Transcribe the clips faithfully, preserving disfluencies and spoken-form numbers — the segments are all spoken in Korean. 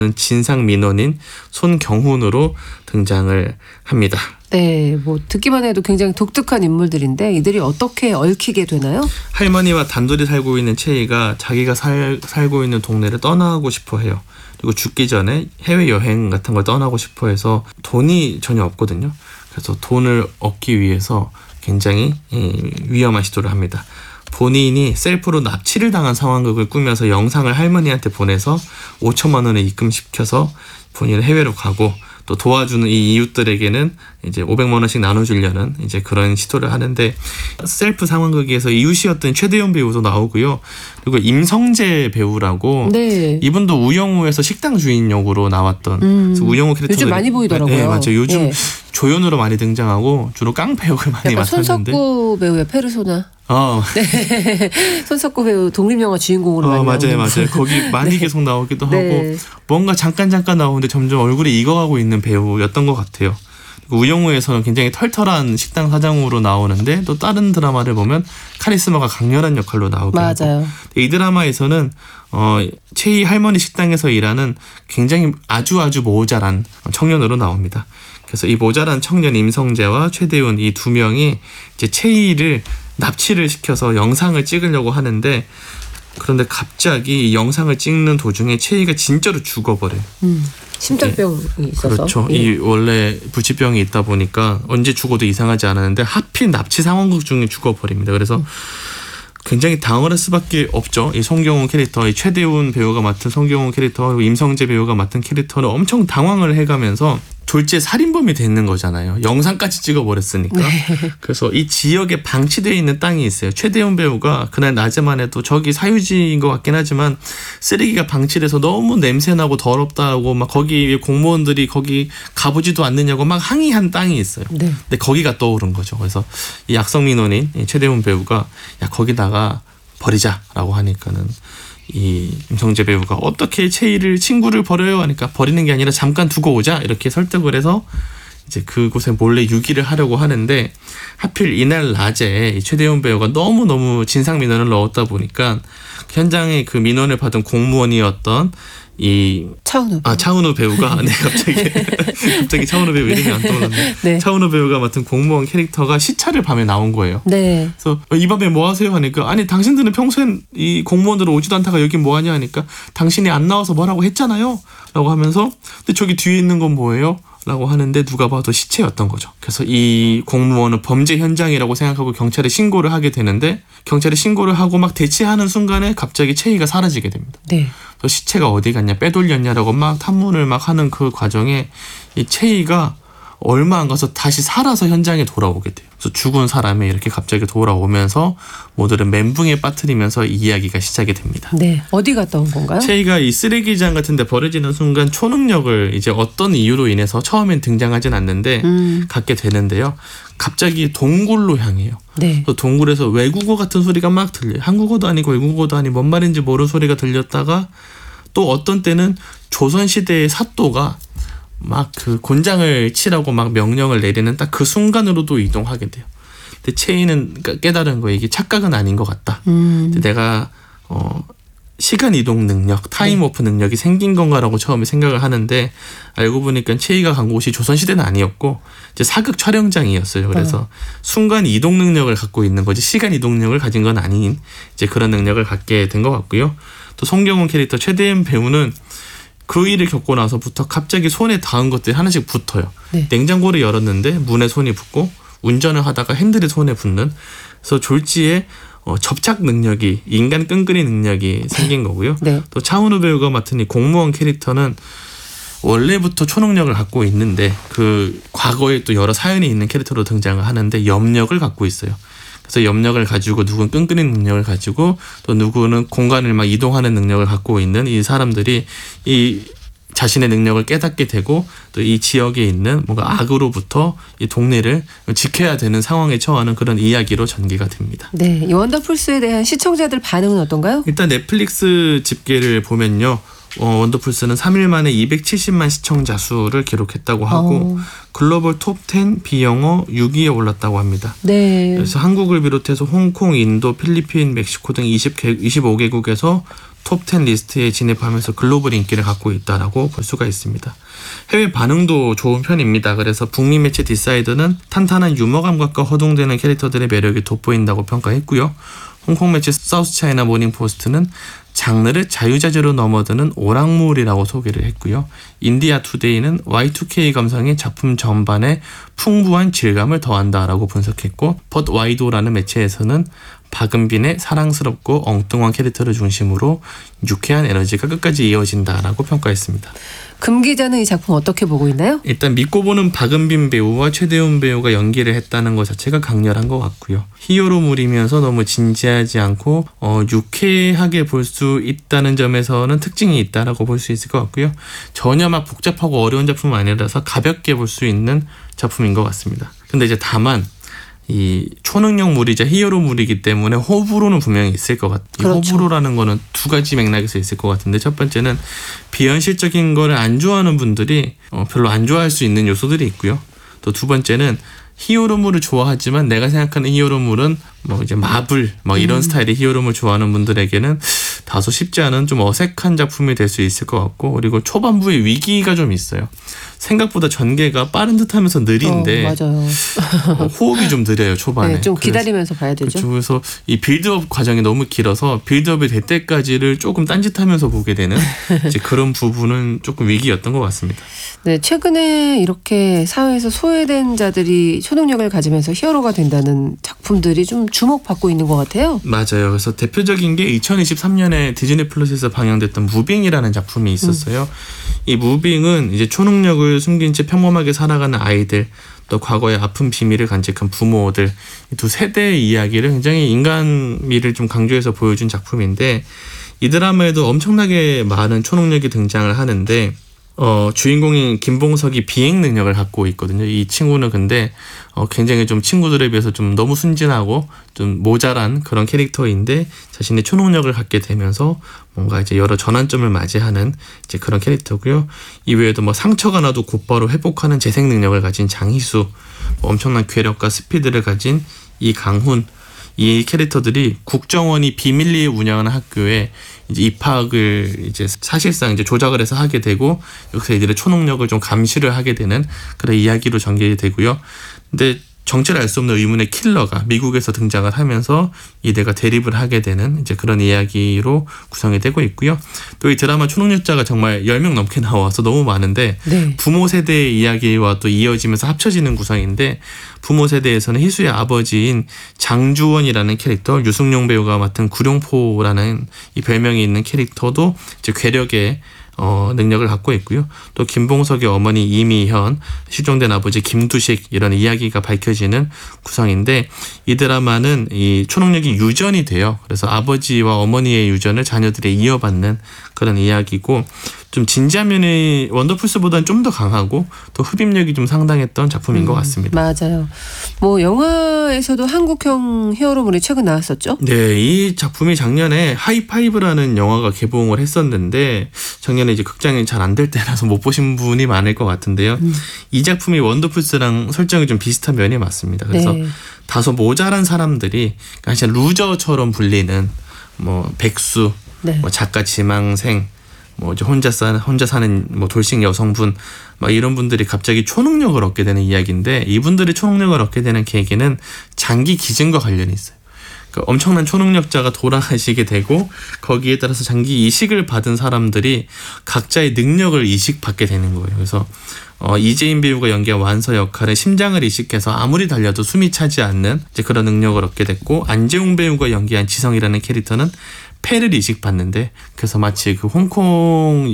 진상 민원인 손경훈으로 등장을 합니다. 네, 뭐 듣기만 해도 굉장히 독특한 인물들인데 이들이 어떻게 얽히게 되나요? 할머니와 단둘이 살고 있는 채희가 자기가 살, 살고 있는 동네를 떠나고 싶어 해요. 그리고 죽기 전에 해외여행 같은 걸 떠나고 싶어 해서 돈이 전혀 없거든요. 그래서 돈을 얻기 위해서 굉장히 위험한 시도를 합니다. 본인이 셀프로 납치를 당한 상황극을 꾸며서 영상을 할머니한테 보내서 오천만 원에 입금시켜서 본인은 해외로 가고 또 도와주는 이 이웃들에게는 이제 오백만 원씩 나눠주려는 이제 그런 시도를 하는데, 셀프 상황극에서 이웃이었던 최대훈 배우도 나오고요. 그리고 임성재 배우라고 네. 이분도 우영우에서 식당 주인 역으로 나왔던 음. 그래서 우영우 캐릭터 요즘 많이 보이더라고요. 네, 맞죠. 요즘 예. 조연으로 많이 등장하고 주로 깡패 역을 많이 약간 맡았는데. 손석구 배우의 페르소나. 어. 네. 손석구 배우 독립영화 주인공으로 어, 많이 맞아요, 나오는. 맞아요. 거기 많이 네. 계속 나오기도 네. 하고 뭔가 잠깐 잠깐 나오는데 점점 얼굴이 익어가고 있는 배우였던 것 같아요. 우영우에서는 굉장히 털털한 식당 사장으로 나오는데 또 다른 드라마를 보면 카리스마가 강렬한 역할로 나오게 맞아요. 하고, 이 드라마에서는 어, 채희 할머니 식당에서 일하는 굉장히 아주 아주 모자란 청년으로 나옵니다. 그래서 이 모자란 청년 임성재와 최대훈 이 두 명이 이제 채희를 납치를 시켜서 영상을 찍으려고 하는데, 그런데 갑자기 이 영상을 찍는 도중에 채희가 진짜로 죽어버려요. 음, 심장병이 예. 있어서. 그렇죠. 예. 이 원래 불치병이 있다 보니까 언제 죽어도 이상하지 않았는데 하필 납치 상황극 중에 죽어버립니다. 그래서 음. 굉장히 당황할 수밖에 없죠. 이 송경훈 캐릭터, 이 최대훈 배우가 맡은 송경훈 캐릭터, 그리고 임성재 배우가 맡은 캐릭터는 엄청 당황을 해가면서 졸지에 살인범이 되는 거잖아요. 영상까지 찍어버렸으니까. 네. 그래서 이 지역에 방치되어 있는 땅이 있어요. 최대훈 배우가 그날 낮에만 해도 저기 사유지인 것 같긴 하지만 쓰레기가 방치돼서 너무 냄새나고 더럽다고 막 거기 공무원들이 거기 가보지도 않느냐고 막 항의한 땅이 있어요. 네. 근데 거기가 떠오른 거죠. 그래서 이 약성민원인 최대훈 배우가 야 거기다가 버리자라고 하니까는 이 임성재 배우가 어떻게 채희를 친구를 버려요 하니까 버리는 게 아니라 잠깐 두고 오자 이렇게 설득을 해서 이제 그곳에 몰래 유기를 하려고 하는데, 하필 이날 낮에 이 최대훈 배우가 너무 너무 진상 민원을 넣었다 보니까 현장에 그 민원을 받은 공무원이었던 이 차은우 아 차은우 배우가 네 갑자기 갑자기 차은우 배우 이름이 안 떠올랐네. 네. 차은우 배우가 맡은 공무원 캐릭터가 시차를 밤에 나온 거예요. 네. 그래서 이 밤에 뭐 하세요 하니까 아니 당신들은 평소엔 이 공무원들 오지도 않다가 여기 뭐 하냐 하니까 당신이 안 나와서 뭐라고 했잖아요 라고 하면서 근데 저기 뒤에 있는 건 뭐예요? 라고 하는데 누가 봐도 시체였던 거죠. 그래서 이 공무원은 범죄 현장이라고 생각하고 경찰에 신고를 하게 되는데, 경찰에 신고를 하고 막 대치하는 순간에 갑자기 채희가 사라지게 됩니다. 네. 그래서 시체가 어디 갔냐 빼돌렸냐라고 막 탐문을 막 하는 그 과정에 이 채희가 얼마 안 가서 다시 살아서 현장에 돌아오게 돼요. 그래서 죽은 사람이 이렇게 갑자기 돌아오면서 모두를 멘붕에 빠뜨리면서 이 이야기가 시작이 됩니다. 네, 어디 갔다 온 건가요? 채희가 이 쓰레기장 같은 데 버려지는 순간 초능력을 이제 어떤 이유로 인해서 처음엔 등장하진 않는데 음. 갖게 되는데요. 갑자기 동굴로 향해요. 네. 그래서 동굴에서 외국어 같은 소리가 막 들려요. 한국어도 아니고 외국어도 아니고 뭔 말인지 모르는 소리가 들렸다가 또 어떤 때는 조선시대의 사또가 막 그 곤장을 치라고 막 명령을 내리는 딱 그 순간으로도 이동하게 돼요. 근데 채희는 깨달은 거예요. 이게 착각은 아닌 것 같다. 음. 근데 내가 어 시간 이동 능력, 타임오프 네. 능력이 생긴 건가라고 처음에 생각을 하는데 알고 보니까 채희가 간 곳이 조선시대는 아니었고 이제 사극 촬영장이었어요. 그래서 어. 순간 이동 능력을 갖고 있는 거지 시간 이동 능력을 가진 건 아닌 이제 그런 능력을 갖게 된 것 같고요. 또 송경훈 캐릭터 최대훈 배우는 그 일을 겪고 나서부터 갑자기 손에 닿은 것들이 하나씩 붙어요. 네. 냉장고를 열었는데 문에 손이 붙고 운전을 하다가 핸들에 손에 붙는, 그래서 졸지에 어, 접착 능력이 인간 끈끈이 능력이 생긴 거고요. 네. 또 차은우 배우가 맡은 이 공무원 캐릭터는 원래부터 초능력을 갖고 있는데 그 과거에 또 여러 사연이 있는 캐릭터로 등장을 하는데 염력을 갖고 있어요. 그래서 염력을 가지고 누구는 끈끈이 능력을 가지고 또 누구는 공간을 막 이동하는 능력을 갖고 있는 이 사람들이 이 자신의 능력을 깨닫게 되고 또 이 지역에 있는 뭔가 악으로부터 이 동네를 지켜야 되는 상황에 처하는 그런 이야기로 전개가 됩니다. 네, 이 원더풀스에 대한 시청자들 반응은 어떤가요? 일단 넷플릭스 집계를 보면요. 어, 원더풀스는 삼 일 만에 이백칠십만 시청자 수를 기록했다고 하고 오. 글로벌 톱 텐 비영어 육 위에 올랐다고 합니다. 네. 그래서 한국을 비롯해서 홍콩, 인도, 필리핀, 멕시코 등 이십 개, 이십오 개국에서 톱 텐 리스트에 진입하면서 글로벌 인기를 갖고 있다라고 볼 수가 있습니다. 해외 반응도 좋은 편입니다. 그래서 북미 매체 디사이더는 탄탄한 유머 감각과 허둥대는 캐릭터들의 매력이 돋보인다고 평가했고요. 홍콩 매체 사우스 차이나 모닝 포스트는 장르를 자유자재로 넘어드는 오락물이라고 소개를 했고요. 인디아 투데이는 와이 투 케이 감성이 작품 전반에 풍부한 질감을 더한다라고 분석했고, 벗 와이도라는 매체에서는 박은빈의 사랑스럽고 엉뚱한 캐릭터를 중심으로 유쾌한 에너지가 끝까지 이어진다라고 평가했습니다. 금 기자는 이 작품 어떻게 보고 있나요? 일단 믿고 보는 박은빈 배우와 최대훈 배우가 연기를 했다는 것 자체가 강렬한 것 같고요. 히어로물이면서 너무 진지하지 않고 어, 유쾌하게 볼 수 있다는 점에서는 특징이 있다라고 볼 수 있을 것 같고요. 전혀 막 복잡하고 어려운 작품은 아니라서 가볍게 볼 수 있는 작품인 것 같습니다. 근데 이제 다만 이 초능력물이자 히어로물이기 때문에 호불호는 분명히 있을 것 같아요. 그렇죠. 호불호라는 거는 두 가지 맥락에서 있을 것 같은데, 첫 번째는 비현실적인 거를 안 좋아하는 분들이 어, 별로 안 좋아할 수 있는 요소들이 있고요. 또 두 번째는 히어로물을 좋아하지만 내가 생각하는 히어로물은 뭐 이제 마블 뭐 이런 음. 스타일의 히어로물 좋아하는 분들에게는 다소 쉽지 않은 좀 어색한 작품이 될 수 있을 것 같고, 그리고 초반부에 위기가 좀 있어요. 생각보다 전개가 빠른 듯하면서 느린데 어, 맞아요. 어, 호흡이 좀 느려요 초반에. 네, 좀 기다리면서 그래서, 봐야 되죠. 그렇죠. 그래서 이 빌드업 과정이 너무 길어서 빌드업이 될 때까지를 조금 딴짓하면서 보게 되는 이제 그런 부분은 조금 위기였던 것 같습니다. 네, 최근에 이렇게 사회에서 소외된 자들이 초능력을 가지면서 히어로가 된다는 작품들이 좀 주목받고 있는 것 같아요. 맞아요. 그래서 대표적인 게 이천이십삼 년에 디즈니 플러스에서 방영됐던 무빙이라는 작품이 있었어요. 음. 이 무빙은 이제 초능력을 숨긴 채 평범하게 살아가는 아이들, 또 과거의 아픈 비밀을 간직한 부모들, 두 세대의 이야기를 굉장히 인간미를 좀 강조해서 보여준 작품인데, 이 드라마에도 엄청나게 많은 초능력이 등장을 하는데 어, 주인공인 김봉석이 비행 능력을 갖고 있거든요. 이 친구는 근데 어, 굉장히 좀 친구들에 비해서 좀 너무 순진하고 좀 모자란 그런 캐릭터인데, 자신의 초능력을 갖게 되면서 뭔가 이제 여러 전환점을 맞이하는 이제 그런 캐릭터고요. 이외에도 뭐 상처가 나도 곧바로 회복하는 재생 능력을 가진 장희수, 뭐 엄청난 괴력과 스피드를 가진 이강훈, 이 캐릭터들이 국정원이 비밀리에 운영하는 학교에 이제 입학을 이제 사실상 이제 조작을 해서 하게 되고, 여기서 이들의 초능력을 좀 감시를 하게 되는 그런 이야기로 전개되고요. 근데 정체를 알 수 없는 의문의 킬러가 미국에서 등장을 하면서 이들과 대립을 하게 되는 이제 그런 이야기로 구성이 되고 있고요. 또 이 드라마 초능력자가 정말 열 명 넘게 나와서 너무 많은데 네. 부모 세대의 이야기와 또 이어지면서 합쳐지는 구성인데, 부모 세대에서는 희수의 아버지인 장주원이라는 캐릭터, 유승용 배우가 맡은 구룡포라는 이 별명이 있는 캐릭터도 이제 괴력의 어, 능력을 갖고 있고요. 또 김봉석의 어머니 이미현, 실종된 아버지 김두식, 이런 이야기가 밝혀지는 구성인데, 이 드라마는 이 초능력이 유전이 돼요. 그래서 아버지와 어머니의 유전을 자녀들이 이어받는 그런 이야기고, 좀 진지한 면이 원더풀스보다는 좀 더 강하고 또 흡입력이 좀 상당했던 작품인 음, 것 같습니다. 맞아요. 뭐 영화에서도 한국형 히어로물이 최근 나왔었죠? 네, 이 작품이 작년에 하이파이브라는 영화가 개봉을 했었는데, 작년에 이제 극장이 잘 안 될 때라서 못 보신 분이 많을 것 같은데요. 음. 이 작품이 원더풀스랑 설정이 좀 비슷한 면이 맞습니다. 그래서 네. 다소 모자란 사람들이 사실 루저처럼 불리는 뭐 백수, 네. 뭐 작가 지망생, 뭐 이제 혼자 사는 혼자 사는 뭐 돌싱 여성분, 막 이런 분들이 갑자기 초능력을 얻게 되는 이야기인데, 이분들이 초능력을 얻게 되는 계기는 장기 기증과 관련이 있어요. 그러니까 엄청난 초능력자가 돌아가시게 되고, 거기에 따라서 장기 이식을 받은 사람들이 각자의 능력을 이식받게 되는 거예요. 그래서 어, 이재인 배우가 연기한 완서 역할에 심장을 이식해서 아무리 달려도 숨이 차지 않는 이제 그런 능력을 얻게 됐고, 안재홍 배우가 연기한 지성이라는 캐릭터는 폐를 이식받는데, 그래서 마치 그 홍콩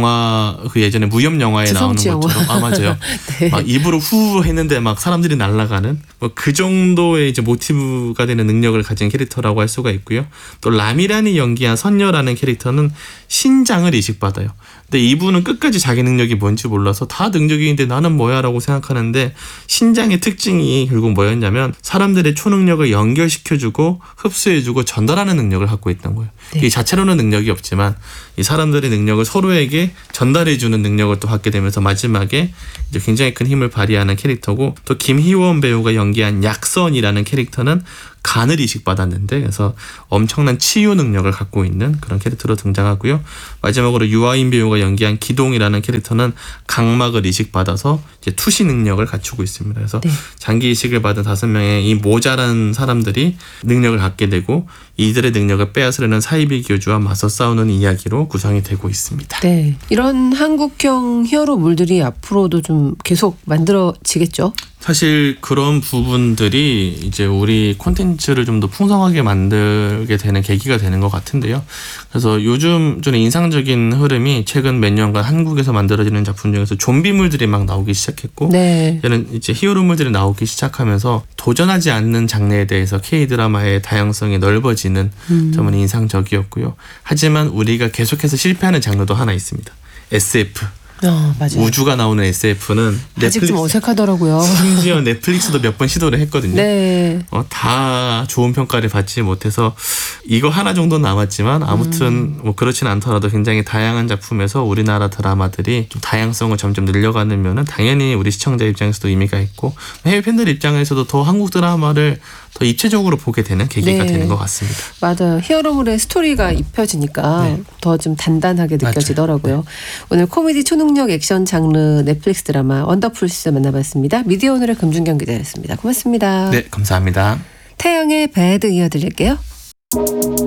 영화, 그 예전에 무협 영화에 나오는 것처럼, 아 맞아요. 네. 막 입으로 후 했는데 막 사람들이 날아가는 뭐 그 정도의 이제 모티브가 되는 능력을 가진 캐릭터라고 할 수가 있고요. 또 라미란이 연기한 선녀라는 캐릭터는 신장을 이식받아요. 근데 이분은 끝까지 자기 능력이 뭔지 몰라서 다 능력인데 나는 뭐야 라고 생각하는데, 신장의 특징이 결국 뭐였냐면 사람들의 초능력을 연결시켜주고 흡수해주고 전달하는 능력을 갖고 있던 거예요. 네. 이 자체로는 능력이 없지만 이 사람들의 능력을 서로에게 전달해주는 능력을 또 갖게 되면서 마지막에 이제 굉장히 큰 힘을 발휘하는 캐릭터고, 또 김희원 배우가 연기한 약선이라는 캐릭터는 간을 이식받았는데 그래서 엄청난 치유 능력을 갖고 있는 그런 캐릭터로 등장하고요. 마지막으로 유아인 배우가 연기한 기동이라는 캐릭터는 각막을 이식받아서 이제 투시 능력을 갖추고 있습니다. 그래서 네. 장기 이식을 받은 다섯 명의 이 모자란 사람들이 능력을 갖게 되고 이들의 능력을 빼앗으려는 사이비 교주와 맞서 싸우는 이야기로 구성이 되고 있습니다. 네, 이런 한국형 히어로물들이 앞으로도 좀 계속 만들어지겠죠? 사실 그런 부분들이 이제 우리 콘텐츠를 좀 더 풍성하게 만들게 되는 계기가 되는 것 같은데요. 그래서 요즘 좀 인상적인 흐름이 최근 몇 년간 한국에서 만들어지는 작품 중에서 좀비물들이 막 나오기 시작했고 네. 이제는 이제 히어로물들이 나오기 시작하면서 도전하지 않는 장르에 대해서 K-드라마의 다양성이 넓어지는 음. 점은 인상적이었고요. 하지만 우리가 계속해서 실패하는 장르도 하나 있습니다. 에스에프. 어, 맞아요. 우주가 나오는 에스에프는 아직 좀 어색하더라고요. 심지어 넷플릭스도 몇 번 시도를 했거든요. 네. 어, 다 좋은 평가를 받지 못해서 이거 하나 정도 남았지만 아무튼 음. 뭐 그렇진 않더라도 굉장히 다양한 작품에서 우리나라 드라마들이 좀 다양성을 점점 늘려가는 면은 당연히 우리 시청자 입장에서도 의미가 있고 해외 팬들 입장에서도 더 한국 드라마를 더 입체적으로 보게 되는 계기가 네. 되는 것 같습니다. 맞아요. 히어로물의 스토리가 입혀지니까 네. 더 좀 단단하게 느껴지더라고요. 네. 오늘 코미디 초능력 액션 장르 넷플릭스 드라마 원더풀스 만나봤습니다. 미디어 오늘의 금준경 기자였습니다. 고맙습니다. 네, 감사합니다. 태양의 배드 이어드릴게요.